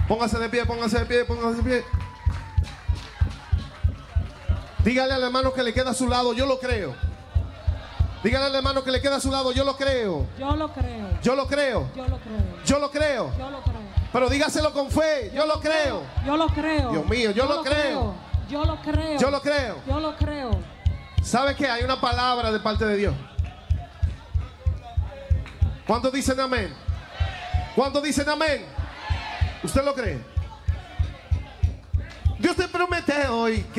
Póngase de pie, póngase de pie, póngase de pie. Dígale al hermano que le queda a su lado, yo lo creo. Dígale al hermano que le queda a su lado, yo lo creo. Yo lo creo. Yo lo creo. Yo lo creo. Yo lo creo. Yo lo creo. Pero dígaselo con fe, yo lo creo. Yo lo creo. Dios mío, yo lo creo. Yo lo creo. Yo lo creo. Yo lo creo. ¿Sabe qué? Hay una palabra de parte de Dios. ¿Cuántos dicen amén? ¿Cuántos dicen amén? ¿Usted lo cree? Dios te promete hoy que